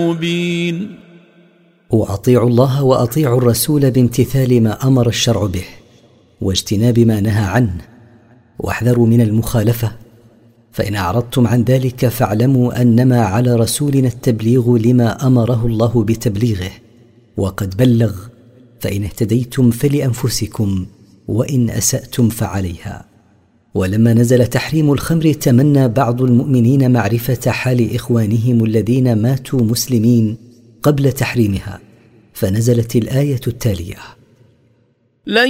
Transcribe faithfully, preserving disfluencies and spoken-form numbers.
مبين. وأطيعوا الله وأطيعوا الرسول بامتثال ما أمر الشرع به واجتناب ما نهى عنه، واحذروا من المخالفة، فإن أعرضتم عن ذلك فاعلموا أنما على رسولنا التبليغ لما أمره الله بتبليغه، وقد بلغ، فإن اهتديتم فلأنفسكم وإن أسأتم فعليها. ولما نزل تحريم الخمر تمنى بعض المؤمنين معرفة حال إخوانهم الذين ماتوا مسلمين قبل تحريمها، فنزلت الآية التالية: